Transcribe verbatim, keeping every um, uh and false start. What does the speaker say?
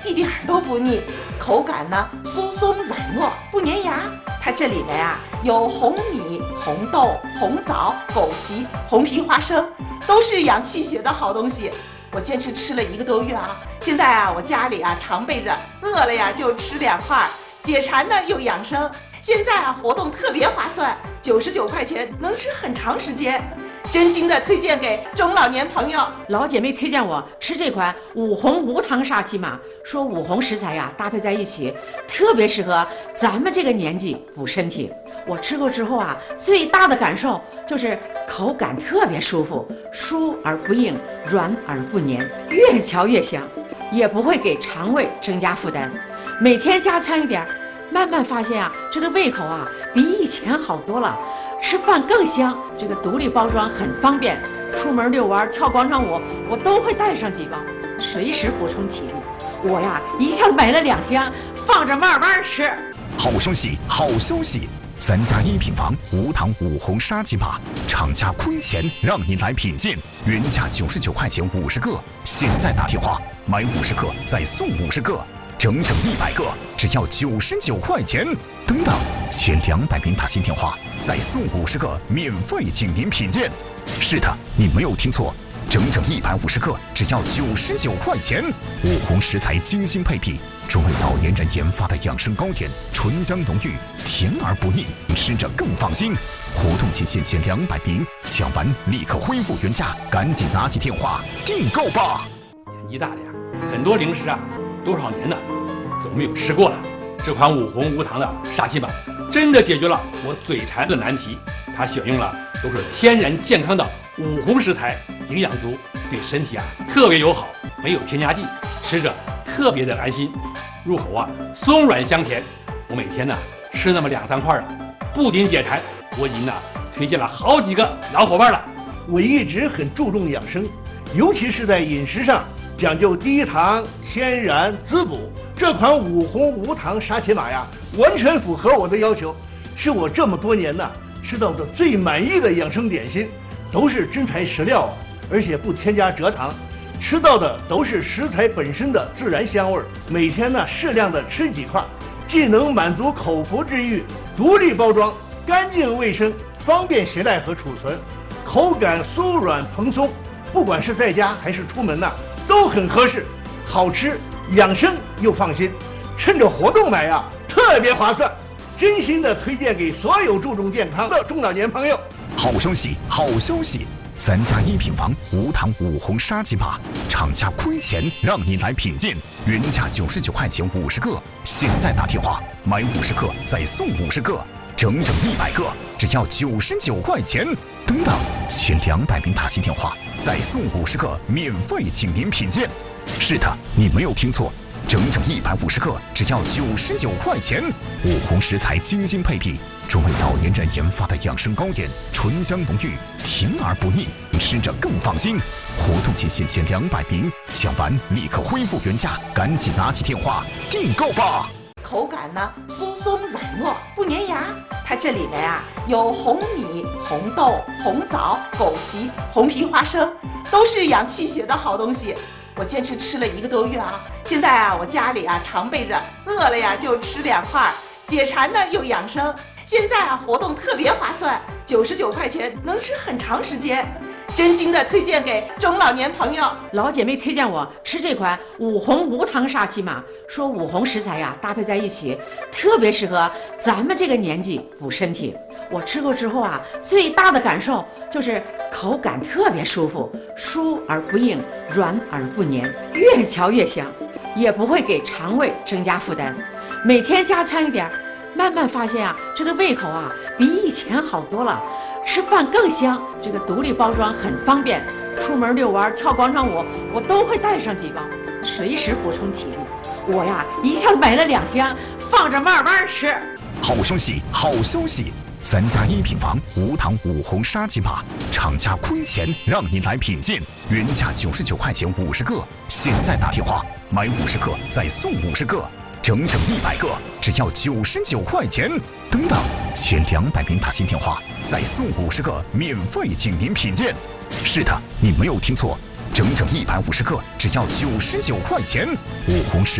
一点都不腻，口感呢松松软糯，不粘牙。它这里面啊有红米、红豆、红枣、枸杞、红皮花生，都是养气血的好东西。我坚持吃了一个多月啊，现在啊我家里啊常备着，饿了呀就吃两块，解馋呢又养生。现在啊活动特别划算，九十九块钱能吃很长时间，真心的推荐给中老年朋友。 老姐妹推荐我吃这款五红无糖沙琪玛，说五红食材呀搭配在一起，特别适合咱们这个年纪补身体。我吃过之后啊，最大的感受就是口感特别舒服，酥而不硬，软而不黏，越嚼越香，也不会给肠胃增加负担。每天加餐一点，慢慢发现啊，这个胃口啊比以前好多了，吃饭更香。这个独立包装很方便，出门遛弯、跳广场舞，我都会带上几包，随时补充体力。我呀，一下子买了两箱，放着慢慢吃。 好消息，好消息！咱家一品房无糖五红沙琪玛，厂家亏钱让您来品鉴，原价九十九块钱五十个，现在打电话买五十个再送五十个。整整一百个，只要九十九块钱。等等，前两百名打进电话，再送五十个，免费请您品鉴。是的，你没有听错，整整一百五十个，只要九十九块钱。五红食材精心配比，专为老年人研发的养生糕点，醇香浓郁，甜而不腻，吃着更放心。活动期限前两百名，抢完立刻恢复原价，赶紧拿起电话订购吧。 年纪大了呀，很多零食啊。多少年呢都没有吃过了。这款五红无糖的沙琪玛真的解决了我嘴馋的难题。它选用了都是天然健康的五红食材，营养足，对身体啊特别友好，没有添加剂，吃着特别的安心，入口啊松软香甜。我每天呢吃那么两三块的，不仅解馋，我已经呢推荐了好几个老伙伴了。 我一直很注重养生，尤其是在饮食上。讲究低糖、天然、滋补，这款五红无糖沙琪玛呀，完全符合我的要求，是我这么多年呢吃到的最满意的养生点心，都是真材实料，而且不添加蔗糖，吃到的都是食材本身的自然香味。每天呢适量的吃几块，既能满足口腹之欲，独立包装，干净卫生，方便携带和储存，口感酥软蓬松，不管是在家还是出门呢。都很合适，好吃，养生又放心，趁着活动买呀，特别划算，真心的推荐给所有注重健康的中老年朋友。 好消息，好消息！咱家一品房无糖五红沙琪玛，厂家亏钱让您来品鉴，原价九十九块钱五十个，现在打电话买五十个再送五十个，整整一百个，只要九十九块钱。等等，前两百名打进电话，再送五十个，免费请您品鉴。是的，你没有听错，整整一百五十个，只要九十九块钱。五红食材精心配比，专为老年人研发的养生糕点，醇香浓郁，甜而不腻，吃着更放心。活动期限前两百名，抢完立刻恢复原价，赶紧拿起电话订购吧。 口感呢松松软糯，不粘牙。它这里面啊有红米、红豆、红枣、枸杞、红皮花生，都是养气血的好东西。我坚持吃了一个多月啊，现在啊我家里啊常备着，饿了呀就吃两块，解馋呢又养生。现在啊活动特别划算，九十九块钱能吃很长时间，真心的推荐给中老年朋友。 老姐妹推荐我吃这款五红无糖沙琪玛，说五红食材呀搭配在一起，特别适合咱们这个年纪补身体。我吃过之后啊，最大的感受就是口感特别舒服，酥而不硬，软而不黏，越嚼越香，也不会给肠胃增加负担。每天加餐一点，慢慢发现啊，这个胃口啊比以前好多了，吃饭更香。这个独立包装很方便，出门遛弯、跳广场舞，我都会带上几包，随时补充体力。我呀，一下子买了两箱，放着慢慢吃。 好消息，好消息！咱家一品房无糖五红沙琪玛，厂家亏钱让您来品鉴，原价九十九块钱五十个，现在打电话买五十个再送五十个，整整一百个，只要九十九块钱。等等，前两百名打进电话，再送五十个，免费请您品鉴。是的，你没有听错，整整一百五十个，只要九十九块钱。五红食